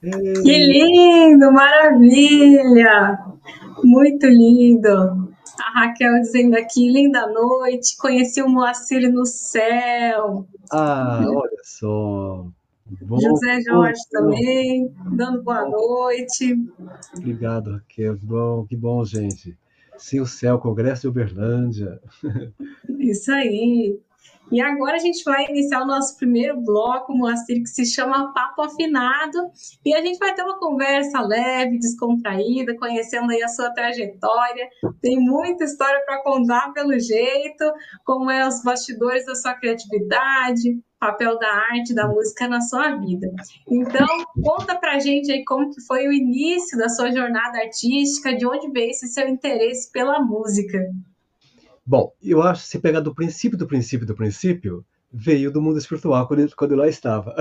Que Ei, lindo, maravilha! Muito lindo. A Raquel dizendo aqui, linda noite, conheci o Moacir no céu. olha só. Bom, José bom, Jorge bom, também, dando boa bom. noite. Obrigado, Raquel. Que bom, gente. Sim, o céu, Congresso de Uberlândia. Isso aí. E agora a gente vai iniciar o nosso primeiro bloco, Moacir, que se chama Papo Afinado. E a gente vai ter uma conversa leve, descontraída, conhecendo aí a sua trajetória. Tem muita história para contar pelo jeito, como é os bastidores da sua criatividade, papel da arte, da música na sua vida. Então, conta pra gente aí como que foi o início da sua jornada artística, de onde veio esse seu interesse pela música. Bom, eu acho que se pegar do princípio, do princípio, do princípio, veio do mundo espiritual quando eu lá estava.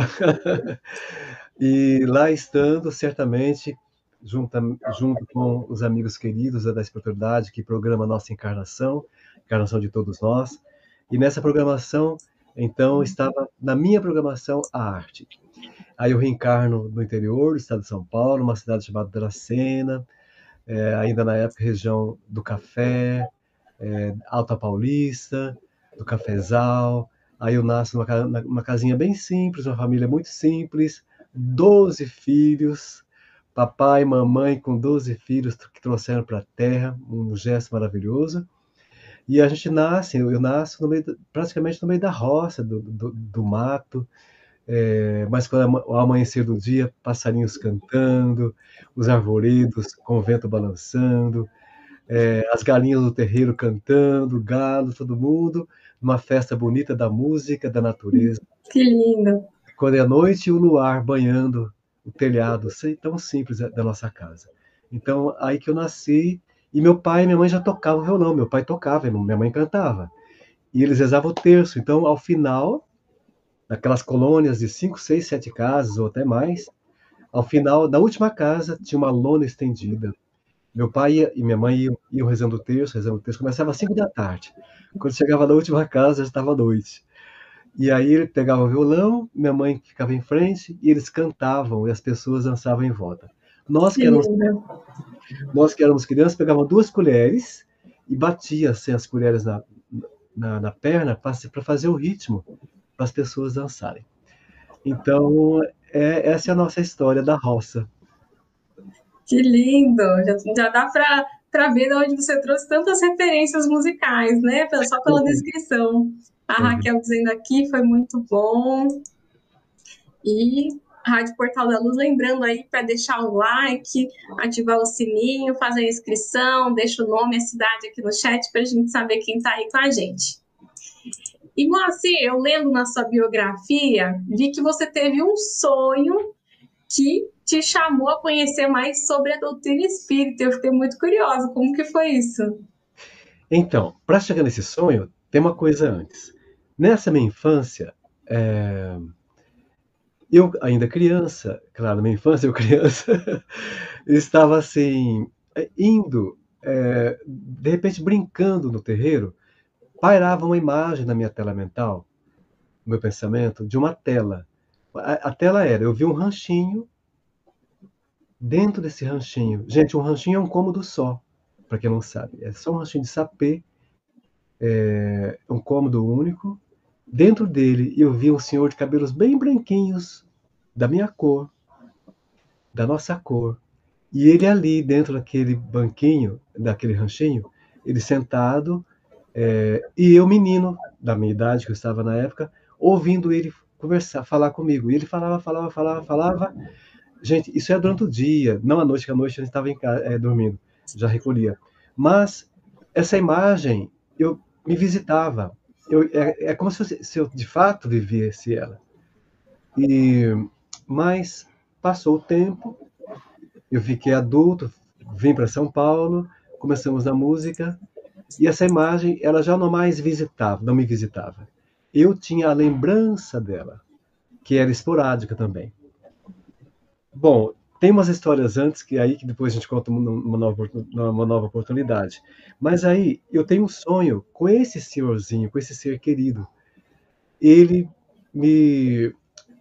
E lá estando, certamente, junto com os amigos queridos da espiritualidade que programa a nossa encarnação, encarnação de todos nós. E nessa programação, então, estava na minha programação a arte. Aí eu reencarno no interior do estado de São Paulo, numa cidade chamada Dracena, ainda na época região do café, Alta Paulista, do Cafezal. Aí eu nasço numa casinha bem simples, uma família muito simples, 12 filhos, papai e mamãe com 12 filhos que trouxeram para a terra, um gesto maravilhoso. E a gente nasce, eu nasço praticamente no meio da roça, do mato, mas quando ao amanhecer do dia, passarinhos cantando, os arvoredos com o vento balançando, as galinhas do terreiro cantando, galo, todo mundo, uma festa bonita da música, da natureza. Que lindo! Quando é noite, o luar banhando o telhado, tão simples da nossa casa. Então, aí que eu nasci, e meu pai e minha mãe já tocavam violão. Meu pai tocava, minha mãe cantava. E eles rezavam o terço. Então, ao final, naquelas colônias de 5, 6, 7 casas, ou até mais, ao final, na última casa, tinha uma lona estendida. Meu pai e minha mãe iam rezando o terço, começava às 5 da tarde. Quando chegava na última casa, já estava à noite. E aí ele pegava o violão, minha mãe ficava em frente e eles cantavam e as pessoas dançavam em volta. Nós Que que éramos, lindo! nós que éramos crianças, pegávamos 2 colheres e batia assim, as colheres na perna para fazer o ritmo para as pessoas dançarem. Então, essa é a nossa história da roça. Que lindo! Já dá para ver de onde você trouxe tantas referências musicais, né? Só pela descrição. A É, Raquel dizendo aqui foi muito bom. E Rádio Portal da Luz, lembrando aí para deixar o like, ativar o sininho, fazer a inscrição, deixa o nome e a cidade aqui no chat para a gente saber quem está aí com a gente. E Moacir, eu lendo na sua biografia, vi que você teve um sonho que te chamou a conhecer mais sobre a doutrina espírita. Eu fiquei muito curiosa, como que foi isso? Então, para chegar nesse sonho, tem uma coisa antes. Nessa minha infância, eu ainda criança, claro, na minha infância eu criança, estava assim, indo, de repente brincando no terreiro, pairava uma imagem na minha tela mental, no meu pensamento, de uma tela. A tela era, eu vi um ranchinho, dentro desse ranchinho. Gente, um ranchinho é um cômodo só, para quem não sabe. É só um ranchinho de sapê, um cômodo único. Dentro dele eu vi um senhor de cabelos bem branquinhos, da minha cor, da nossa cor. E ele ali, dentro daquele banquinho, daquele ranchinho, ele sentado, e eu, menino, da minha idade, que eu estava na época, ouvindo ele conversar, falar comigo. E ele falava, falava, falava, falava. Gente, isso é durante o dia, não à noite, que à noite a gente estava dormindo, já recolhia. Mas essa imagem, eu me visitava. É como se eu de fato vivesse ela. E, mas passou o tempo, eu fiquei adulto, vim para São Paulo, começamos na música, e essa imagem, ela já não mais visitava, não me visitava. Eu tinha a lembrança dela, que era esporádica também. Bom, tem umas histórias antes que aí que depois a gente conta numa nova oportunidade. Mas aí eu tenho um sonho com esse senhorzinho, com esse ser querido. Ele me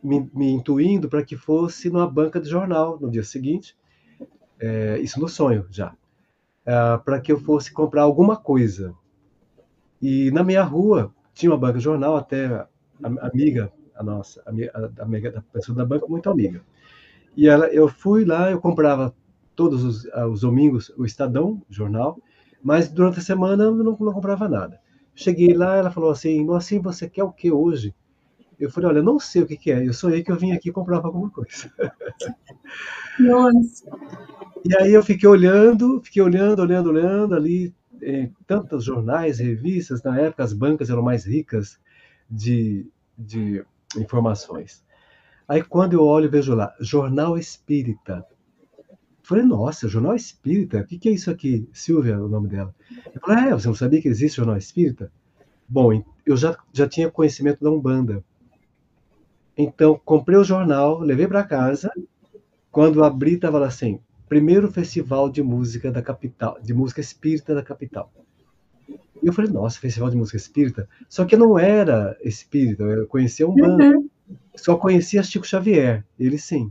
me intuindo para que fosse numa banca de jornal no dia seguinte, isso no sonho já, para que eu fosse comprar alguma coisa. E na minha rua tinha uma banca de jornal, até a amiga, a nossa, a amiga da pessoa da banca, muito amiga. E eu fui lá, eu comprava todos os domingos o Estadão, jornal, mas durante a semana eu não comprava nada. Cheguei lá, ela falou assim, Moacir, você quer o que hoje? Eu falei, olha, não sei o que é, eu sonhei que eu vim aqui e comprava alguma coisa. Nossa. E aí eu fiquei olhando ali, tantos jornais, revistas, na época as bancas eram mais ricas de informações. Aí quando eu olho, vejo lá, Jornal Espírita. Falei, nossa, Jornal Espírita? O que é isso aqui? Silvia, o nome dela. Eu falei, você não sabia que existe Jornal Espírita? Bom, eu já tinha conhecimento da Umbanda. Então, comprei o jornal, levei para casa. Quando abri, estava lá assim, primeiro festival de música da capital, de música espírita da capital. E eu falei, nossa, festival de música espírita? Só que eu não era espírita, eu conhecia Umbanda. Uhum. Só conhecia Chico Xavier, ele sim.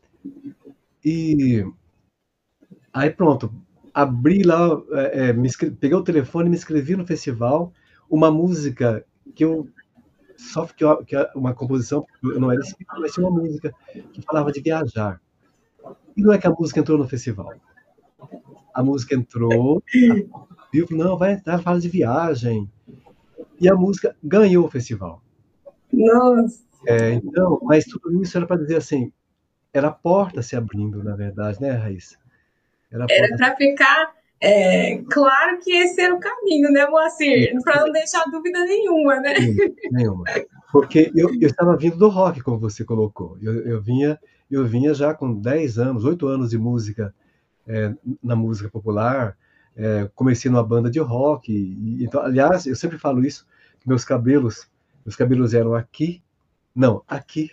E aí pronto, abri lá, peguei o telefone, me inscrevi no festival, uma música que eu uma composição, eu não era espírita, mas tinha uma música que falava de viajar. E não é que a música entrou no festival. A música entrou, viu, não, vai entrar, fala de viagem. E a música ganhou o festival. Nossa. Então, mas tudo isso era para dizer assim, era a porta se abrindo, na verdade, né, Raíssa? Era para ficar claro que esse era o caminho, né, Moacir? Para não deixar dúvida nenhuma, né? Nenhuma. Porque eu estava vindo do rock, como você colocou. Eu vinha já com 10 anos, 8 anos de música, na música popular. Comecei numa banda de rock. Então, aliás, eu sempre falo isso, que meus cabelos eram aqui. Não, aqui.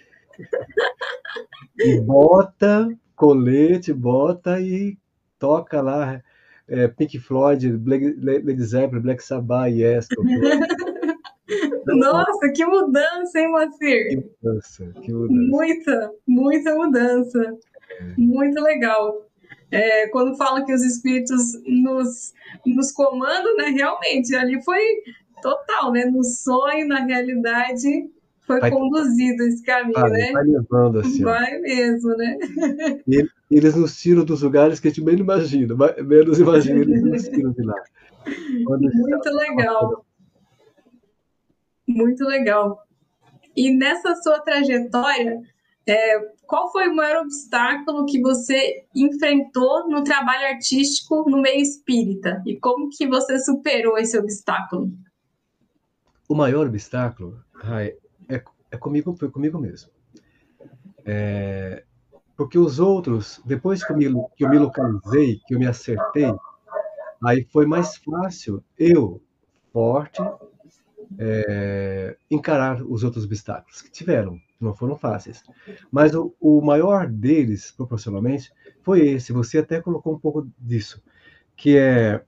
E colete, bota e toca lá Pink Floyd, Led Zeppelin, Black Sabbath, Yes. Nossa, que mudança, hein, Moacir? Que mudança, que mudança. Muita mudança. Muito legal. Quando fala que os espíritos nos comandam, né? Realmente, ali foi total, né? No sonho, na realidade, foi conduzido esse caminho, né? Vai levando assim. Vai mesmo, né? E eles nos tiram dos lugares que a gente menos imagina, eles nos tiram de lá. Muito legal. Muito legal. E nessa sua trajetória, qual foi o maior obstáculo que você enfrentou no trabalho artístico no meio espírita? E como que você superou esse obstáculo? O maior obstáculo, Rai, foi comigo mesmo. Porque os outros, depois que eu me localizei, que eu me acertei, aí foi mais fácil forte, encarar os outros obstáculos que tiveram, não foram fáceis. Mas o maior deles, proporcionalmente, foi esse. Você até colocou um pouco disso, que é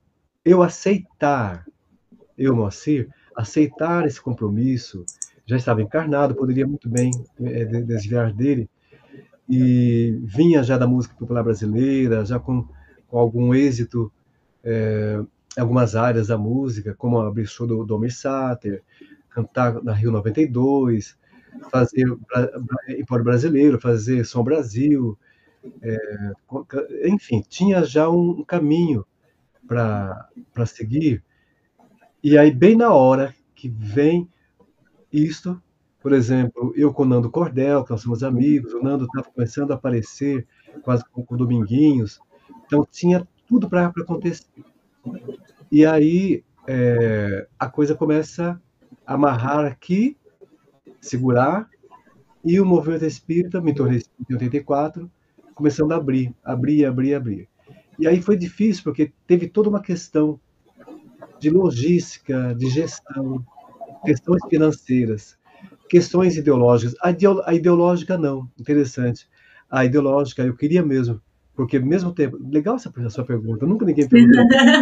Moacir, aceitar esse compromisso. Já estava encarnado, poderia muito bem desviar dele, e vinha já da música popular brasileira, já com algum êxito em algumas áreas da música, como abrir show do Almir Sater, cantar na Rio 92, fazer Empório Brasileiro, fazer Som Brasil, enfim, tinha já um caminho para seguir. E aí, bem na hora que vem isto, por exemplo, eu com o Nando Cordel, que nós somos amigos, o Nando estava começando a aparecer quase com o Dominguinhos, então tinha tudo para acontecer. E aí a coisa começa a amarrar aqui, segurar, e o movimento espírita, me tornei espírita em 84, começando a abrir. E aí foi difícil, porque teve toda uma questão de logística, de gestão, questões financeiras, questões ideológicas. A ideológica não, interessante. A ideológica eu queria mesmo, porque ao mesmo tempo, legal essa sua pergunta, nunca ninguém perguntou.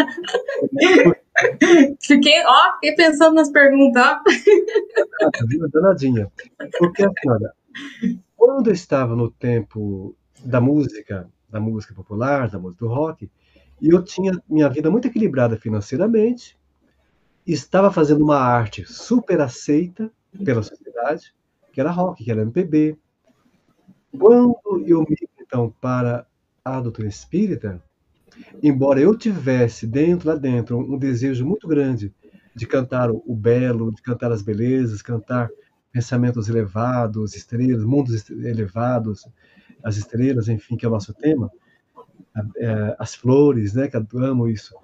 Fiquei pensando nas perguntas. Danadinha. Porque assim, olha, Quando eu estava no tempo da música popular, da música do rock, e eu tinha minha vida muito equilibrada financeiramente, estava fazendo uma arte super aceita pela sociedade, que era rock, que era MPB. Quando eu migro, então, para a doutrina espírita, embora eu tivesse lá dentro, um desejo muito grande de cantar o belo, de cantar as belezas, cantar pensamentos elevados, estrelas, elevados, as estrelas, enfim, que é o nosso tema, as flores, né, que eu amo isso.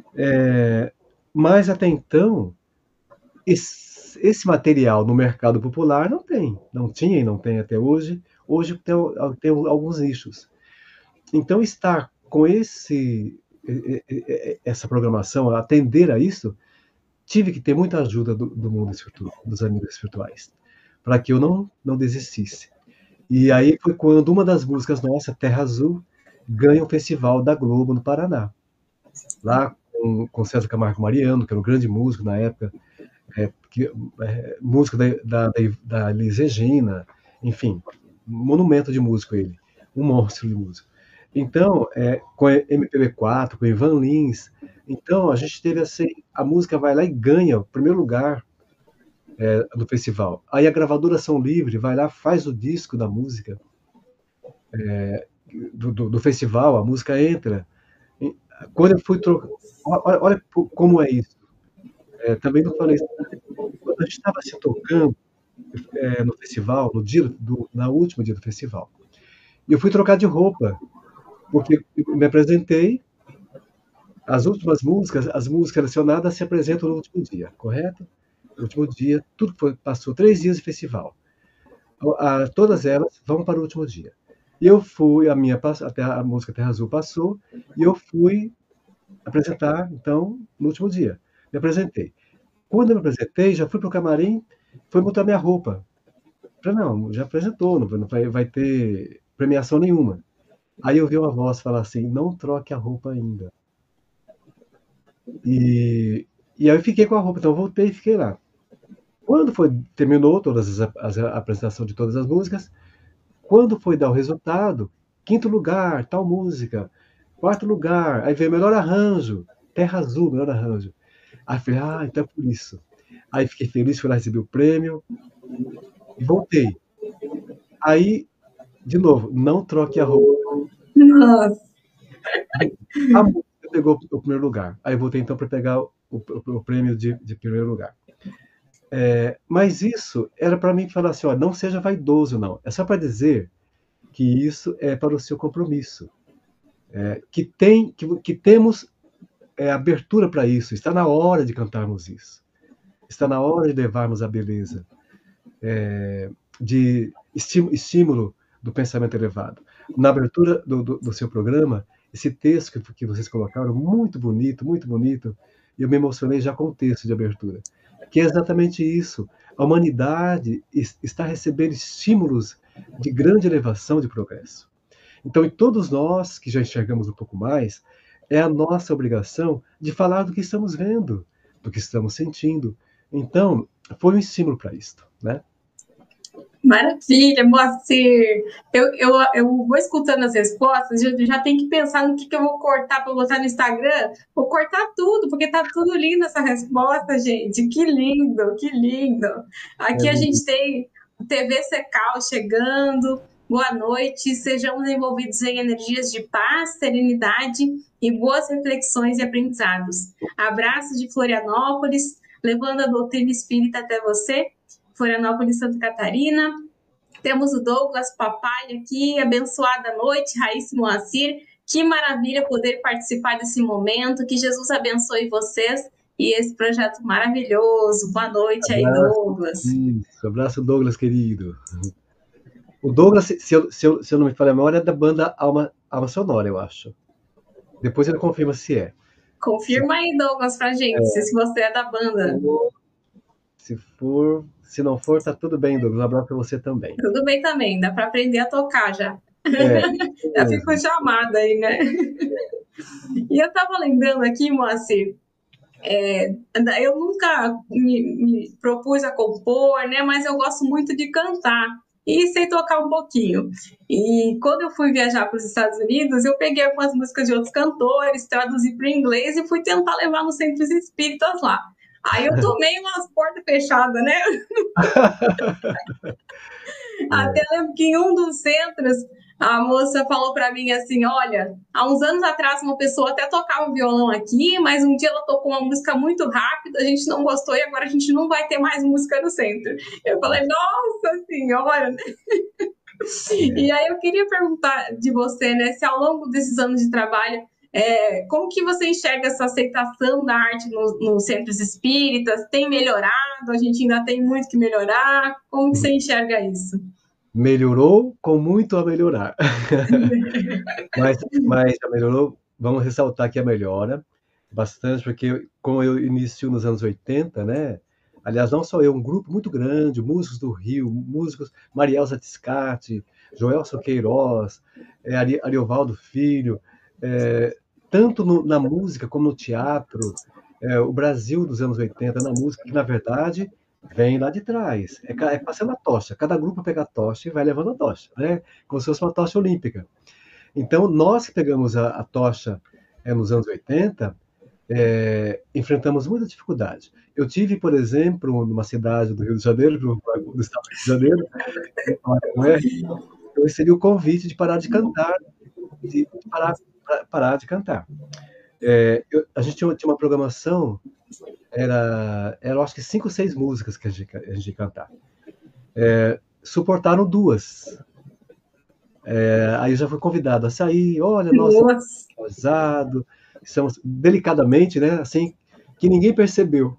Mas até então, esse material no mercado popular não tinha e não tem até hoje. Hoje tem alguns nichos. Então, estar com essa programação, atender a isso, tive que ter muita ajuda do mundo espiritual, dos amigos espirituais, para que eu não desistisse. E aí foi quando uma das músicas nossa, Terra Azul, ganha o Festival da Globo no Paraná. Lá com César Camargo Mariano, que era um grande músico na época, músico da Elis Regina, enfim, monumento de músico ele, um monstro de músico. Então, com a MPB4, com Ivan Lins, então a gente teve assim, a música vai lá e ganha o primeiro lugar do festival. Aí a gravadora Som Livre vai lá, faz o disco da música do festival, a música entra. Quando eu fui trocar, olha como é isso. Também não falei isso. Quando a gente estava se tocando no festival, na última dia do festival, eu fui trocar de roupa, porque eu me apresentei, as últimas músicas, as músicas selecionadas se apresentam no último dia, correto? No último dia, passou 3 dias de festival. Todas elas vão para o último dia. E eu fui, até a música Terra Azul passou, e eu fui apresentar, então, no último dia. Me apresentei. Quando eu me apresentei, já fui para o camarim, fui botar minha roupa. Falei, não, já apresentou, não vai ter premiação nenhuma. Aí eu vi uma voz falar assim, não troque a roupa ainda. E aí eu fiquei com a roupa, então eu voltei e fiquei lá. Quando terminou a apresentação de todas as músicas, quando foi dar o resultado, 5º lugar, tal música, 4º lugar, aí veio melhor arranjo, Terra Azul, melhor arranjo. Aí falei, então é por isso. Aí fiquei feliz, fui lá receber o prêmio e voltei. Aí, de novo, não troque a roupa. Nossa. A música pegou o primeiro lugar. Aí voltei então para pegar o prêmio de primeiro lugar. Mas isso era para mim falar assim, ó, não seja vaidoso, não. É só para dizer que isso é para o seu compromisso. Que temos abertura para isso. Está na hora de cantarmos isso. Está na hora de levarmos a beleza, de estímulo do pensamento elevado. Na abertura do seu programa, esse texto que vocês colocaram, muito bonito, e eu me emocionei já com o texto de abertura, que é exatamente isso. A humanidade está recebendo estímulos de grande elevação, de progresso. Então, em todos nós que já enxergamos um pouco mais, é a nossa obrigação de falar do que estamos vendo, do que estamos sentindo. Então, foi um estímulo para isto, né? Maravilha, Moacir. Eu vou escutando as respostas, já tenho que pensar no que eu vou cortar para botar no Instagram. Vou cortar tudo, porque tá tudo lindo essa resposta, gente. Que lindo, que lindo. Aqui a gente tem TV Secal chegando. Boa noite, sejamos envolvidos em energias de paz, serenidade e boas reflexões e aprendizados. Abraços de Florianópolis, levando a doutrina espírita até você. Florianópolis, Santa Catarina. Temos o Douglas Papai aqui, abençoada noite, Raíssa Moacir. Que maravilha poder participar desse momento. Que Jesus abençoe vocês e esse projeto maravilhoso. Boa noite aí, Douglas. Isso, abraço, Douglas, querido. O Douglas, se eu não me falha a memória, é da banda Alma Sonora, eu acho. Depois ele confirma se é. Confirma aí, Douglas, pra gente, se você é da banda. Se não for, tá tudo bem, Douglas. Um abraço pra você também. Tudo bem também, dá para aprender a tocar já. Já ficou chamada aí, né? E eu tava lembrando aqui, Moacir, eu nunca me propus a compor, né? Mas eu gosto muito de cantar. e sei tocar um pouquinho. E quando eu fui viajar para os Estados Unidos, eu peguei algumas músicas de outros cantores, traduzi para o inglês e fui tentar levar nos centros espíritas lá. Aí eu tomei umas portas fechadas, né? Até lembro que em um dos centros, a moça falou para mim assim: olha, há uns anos atrás uma pessoa até tocava um violão aqui, mas um dia ela tocou uma música muito rápida, a gente não gostou e agora a gente não vai ter mais música no centro. Eu falei: nossa senhora, né? E aí eu queria perguntar de você, né, se ao longo desses anos de trabalho, como que você enxerga essa aceitação da arte nos centros espíritas? Tem melhorado? A gente ainda tem muito que melhorar? Como que você enxerga isso? Melhorou com muito a melhorar. Mas já melhorou, vamos ressaltar que a melhora bastante, porque como eu inicio nos anos 80, né? Aliás, não só eu, um grupo muito grande, músicos do Rio, músicos Marielza Tiscati, Joelson Queiroz, Ariovaldo Filho, tanto na música como no teatro, o Brasil dos anos 80 na música, que na verdade vem lá de trás, é passando a tocha, cada grupo pega a tocha e vai levando a tocha, né? Como se fosse uma tocha olímpica. Então, nós que pegamos a tocha nos anos 80, enfrentamos muita dificuldade. Eu tive, por exemplo, numa cidade do Rio de Janeiro, do estado do Rio de Janeiro, eu recebi o convite de parar de cantar, de parar de cantar. A gente tinha uma programação, era acho que 5 ou 6 músicas que a gente ia cantar. Suportaram 2. Aí eu já fui convidado a sair, olha, nossa, casado, estamos delicadamente, né, assim, que ninguém percebeu.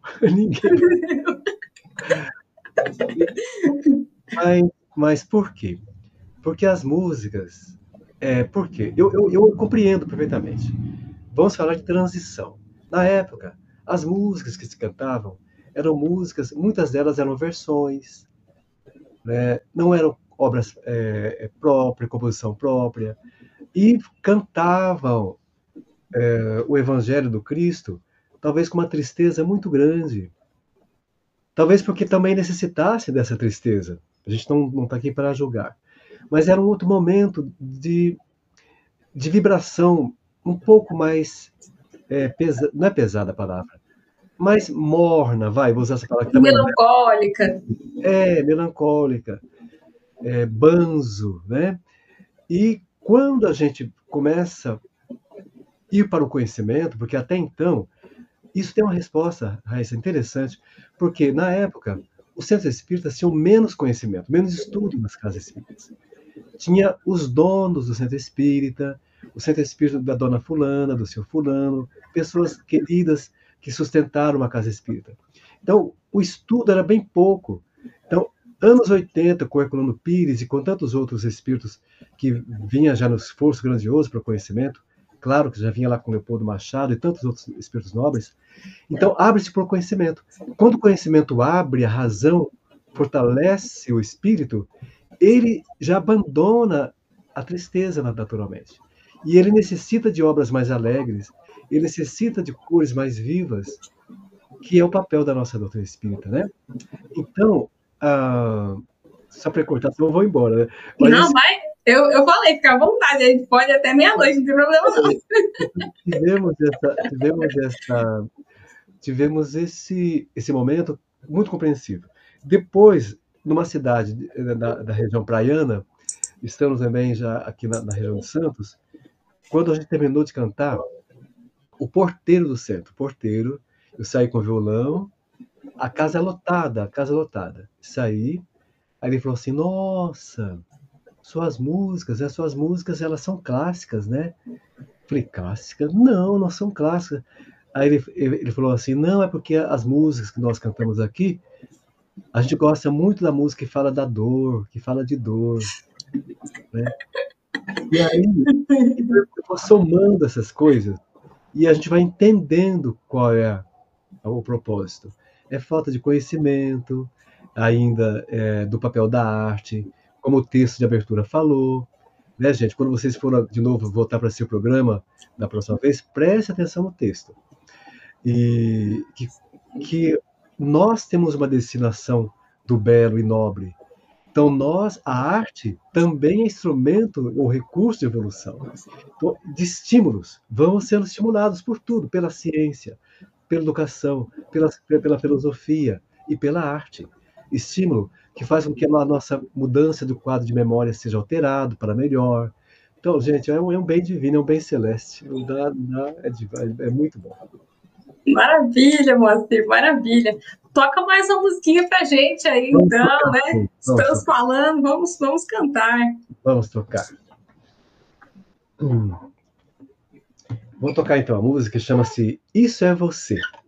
Mas por quê? Porque as músicas, por quê? Eu compreendo perfeitamente. Vamos falar de transição. Na época, as músicas que se cantavam eram músicas, muitas delas eram versões, né, não eram obras próprias, composição própria, e cantavam o Evangelho do Cristo, talvez com uma tristeza muito grande. Talvez porque também necessitasse dessa tristeza. A gente não está aqui para julgar. Mas era um outro momento de vibração um pouco mais. Não é pesada a palavra, mais morna, vou usar essa palavra que também melancólica. Melancólica, banzo, né? E quando a gente começa a ir para o conhecimento, porque até então, isso tem uma resposta, Raíssa, interessante, porque na época, os centros espíritas tinham menos conhecimento, menos estudo nas casas espíritas. Tinha os donos do centro espírita, o centro espírita da dona fulana, do seu fulano, pessoas queridas que sustentaram uma casa espírita. Então, o estudo era bem pouco. Então, anos 80, com Herculano Pires e com tantos outros espíritos que vinham já no esforço grandioso para o conhecimento, claro que já vinha lá com Leopoldo Machado e tantos outros espíritos nobres. Então, abre-se para o conhecimento. Quando o conhecimento abre a razão, fortalece o espírito, ele já abandona a tristeza naturalmente. E ele necessita de obras mais alegres, ele necessita de cores mais vivas, que é o papel da nossa doutrina espírita, né? Então, só para cortar, senão eu vou embora, né? Mas, não, vai. Eu falei, fica à vontade, a gente pode até meia-noite, não tem problema não. Tivemos esse momento muito compreensivo. Depois, numa cidade da região praiana, estamos também já aqui na região de Santos, quando a gente terminou de cantar, o porteiro do centro, eu saí com o violão, a casa lotada. Saí, aí ele falou assim, nossa, suas músicas, elas são clássicas, né? Falei, clássicas? Não são clássicas. Aí ele falou assim, não, é porque as músicas que nós cantamos aqui, a gente gosta muito da música que fala da dor, que fala de dor, né? E aí, eu vou somando essas coisas, e a gente vai entendendo qual é o propósito. É falta de conhecimento, ainda do papel da arte, como o texto de abertura falou, né, gente? Quando vocês forem de novo voltar para seu programa da próxima vez, preste atenção no texto. E que nós temos uma destinação do belo e nobre, Então, a arte também é instrumento ou recurso de evolução. Então, de estímulos, vamos sendo estimulados por tudo, pela ciência, pela educação, pela filosofia e pela arte. Estímulo que faz com que a nossa mudança do quadro de memória seja alterado para melhor. Então, gente, é um bem divino, é um bem celeste. Não dá, é muito bom. Maravilha, Moacir, maravilha. Toca mais uma musiquinha pra gente aí, vamos então, tocar, né? Sim. Estamos falando, vamos cantar. Vamos tocar. Vou tocar então a música, chama-se Isso é Você.